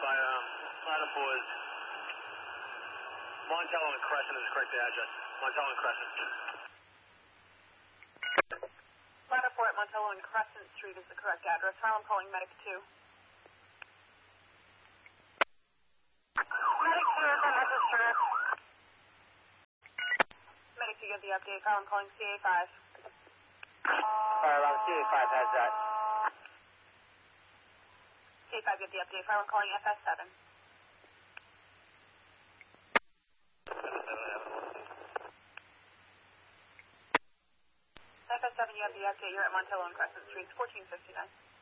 Line-up was Montello and Crescent is the correct address. Montello and Crescent. Line-up 4 at Montello and Crescent Street is the correct address. File, I'm calling Medic 2. Medic 2 is on register. Medic 2, get the update. File, I'm calling CA5. Alright, CA5 has that. CA5, get the update. File, I'm calling FS7. FS7, you have the update. You're at Montello and Crescent Street, 1459.